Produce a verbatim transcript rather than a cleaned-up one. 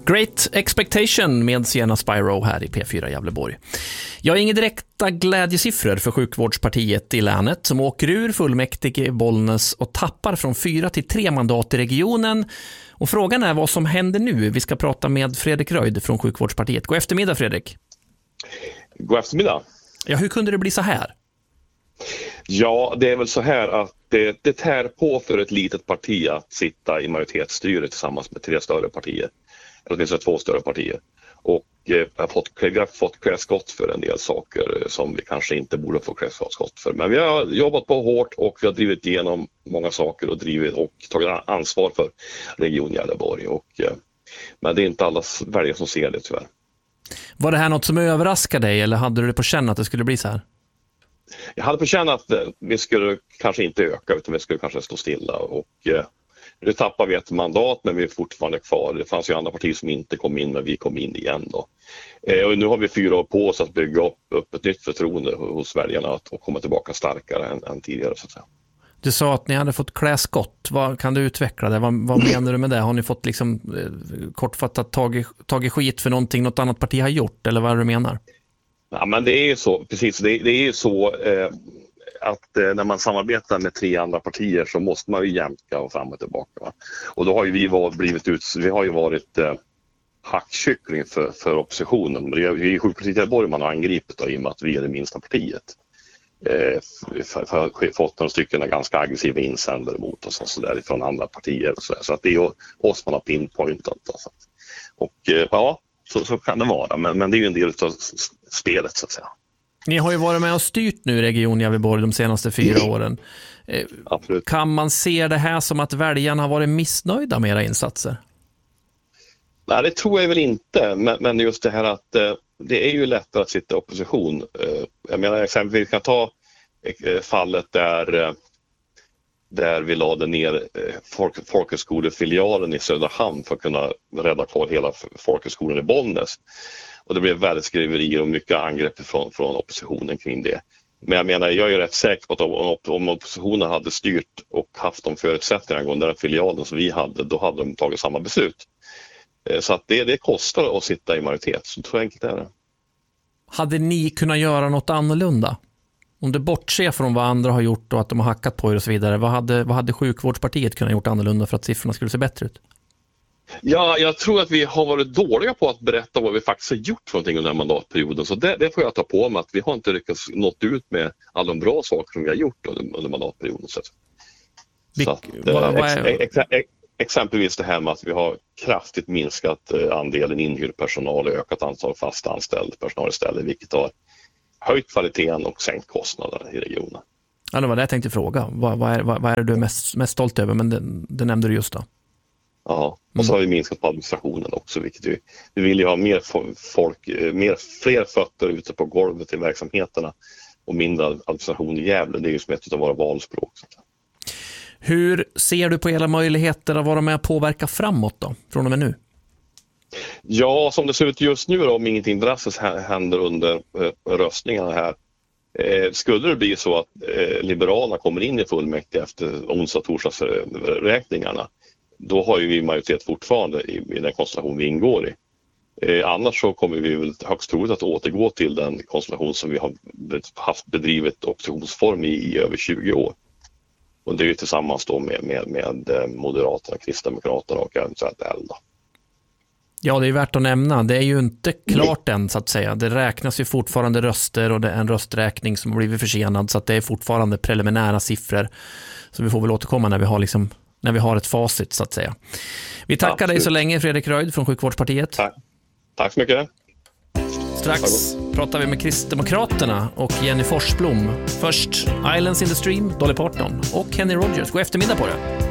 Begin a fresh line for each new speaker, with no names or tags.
Great Expectation med Sienna Spyro här i P fyra Gävleborg. Jag har inga direkta glädjesiffror för sjukvårdspartiet i länet som åker ur fullmäktige i Bollnäs och tappar från fyra till tre mandat i regionen. Och frågan är vad som händer nu. Vi ska prata med Fredrik Röjd från sjukvårdspartiet. God eftermiddag, Fredrik.
God eftermiddag.
Ja, hur kunde det bli så här?
Ja, det är väl så här att det, det tär på för ett litet parti att sitta i majoritetsstyre tillsammans med tre större partier. Eller åtminstone två större partier. Och eh, har fått, vi har fått kläskott för en del saker som vi kanske inte borde få kläskott för. Men vi har jobbat på hårt och vi har drivit igenom många saker och drivit och tagit ansvar för Region Gävleborg. Och, eh, men det är inte alla väljare som ser det tyvärr. Var det här något som överraskade dig eller hade du det på känn att det skulle bli så här? Jag hade på känn att vi skulle kanske inte öka utan vi skulle kanske stå stilla och eh, nu tappar vi ett mandat men vi är fortfarande kvar. Det fanns ju andra partier som inte kom in men vi kom in igen då. Eh, och nu har vi fyra år på oss att bygga upp, upp ett nytt förtroende hos väljarna och komma tillbaka starkare än, än tidigare så att säga. Du sa att ni hade fått kläskott. Vad kan du utveckla det? Vad, vad menar du med det? Har ni fått liksom eh, kortfattat tagit, tagit skit för någonting något annat parti har gjort eller vad är det du menar? Ja, men det är ju så, precis. Det, det är ju så eh, att eh, när man samarbetar med tre andra partier så måste man ju jämka och fram och tillbaka. Va? Och då har ju vi varit, blivit ut, vi har ju varit eh, hackkyckling för, för oppositionen. Det är ju sjukvårdspartiet i Gävleborg man har angripit då, i och med att vi är det minsta partiet. Eh, för, för, fått några stycken ganska aggressiva insändare mot oss och så där, från andra partier. Och så, så att det är oss man har pinpointat. Alltså. Och eh, ja, så, så kan det vara. Men, men det är ju en del av spelet så att säga. Ni har ju varit med och styrt nu Region Gävleborg de senaste fyra åren. Eh, Absolut. Kan man se det här som att väljarna har varit missnöjda med era insatser? Nej, det tror jag väl inte. Men, men just det här att eh, det är ju lättare att sitta i opposition. Eh, jag menar exempelvis, vi kan ta eh, fallet där, eh, där vi lade ner eh, folk, folkhögskolefilialen i Söderhamn för att kunna rädda kvar hela folkhögskolan i Bollnäs. Och det blev väldigt skriverier och mycket angrepp från, från oppositionen kring det. Men jag menar, jag är rätt säker på att om, om oppositionen hade styrt och haft de förutsättningarna angående den filialen som vi hade, då hade de tagit samma beslut. Så att det, det kostar att sitta i majoritet, så tror jag enkelt är det. Hade ni kunnat göra något annorlunda? Om du bortser från vad andra har gjort och att de har hackat på er och så vidare, vad hade, vad hade sjukvårdspartiet kunnat gjort annorlunda för att siffrorna skulle se bättre ut? Ja, jag tror att vi har varit dåliga på att berätta vad vi faktiskt har gjort för någonting under den här mandatperioden. Så det, det får jag ta på mig, att vi har inte lyckats nått ut med alla de bra saker som vi har gjort under, under mandatperioden. Så, så att, vad, vad är... ex, ex, exempelvis det här med att vi har kraftigt minskat andelen inhyrd personal och ökat antal fast anställd personal istället, vilket har höjt kvaliteten och sänkt kostnaderna i regionen. Ja, det var det jag tänkte fråga. Vad, vad, är, vad, vad är det du är mest, mest stolt över? Men det, det nämnde du just då. Ja, och så har vi minskat på administrationen också, vilket vi, vi vill ju ha mer folk, mer, fler fötter ute på golvet i verksamheterna och mindre administration i Gävle. Det är ju som ett av våra valspråk. Hur ser du på era möjligheter att vara med och påverka framåt då, från och med nu? Ja, som det ser ut just nu då, om ingenting drastiskt händer under eh, röstningarna här. Eh, skulle det bli så att eh, Liberalerna kommer in i fullmäktige efter onsdag-torsdagsräkningarna, då har ju vi majoritet fortfarande i, i den konstellation vi ingår i. Eh, annars så kommer vi väl högst troligt att återgå till den konstellation som vi har haft bedrivit oppositionsform i, i över tjugo år. Och det är ju tillsammans då med, med, med Moderaterna, Kristdemokraterna och eventuellt L D A. Ja, det är värt att nämna. Det är ju inte klart än så att säga. Det räknas ju fortfarande röster och det är en rösträkning som har blivit försenad, så att det är fortfarande preliminära siffror. Så vi får väl återkomma när vi har liksom när vi har ett facit så att säga. Vi tackar Absolut. dig så länge, Fredrik Röjd från sjukvårdspartiet. Tack. Tack så mycket. Strax pratar vi med Kristdemokraterna och Jenny Forsblom. Först Islands in the Stream, Dolly Parton och Kenny Rogers. God eftermiddag på det.